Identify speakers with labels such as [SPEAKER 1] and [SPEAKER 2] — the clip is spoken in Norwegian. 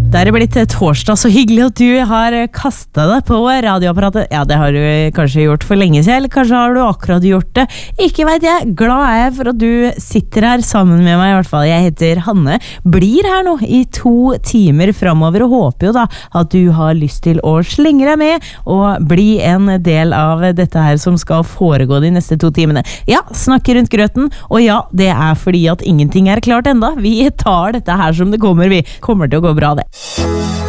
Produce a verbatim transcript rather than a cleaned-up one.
[SPEAKER 1] Det er blitt torsdag, så hyggelig at du har kastet deg på radioapparatet. Ja, det har du kanskje gjort for lenge siden, eller kanskje har du akkurat gjort det. Ikke vet jeg, glad er jeg for at du sitter her sammen med meg i hvert fall. Jeg heter Hanne, blir her nå i to timer fremover, og håper jo da at du har lyst til å slenge deg med og bli en del av dette her som skal foregå de neste to timene. Ja, snakke rundt grøten, og ja, det er fordi at ingenting er klart enda. Vi tar dette her som det kommer, vi kommer til å gå bra det.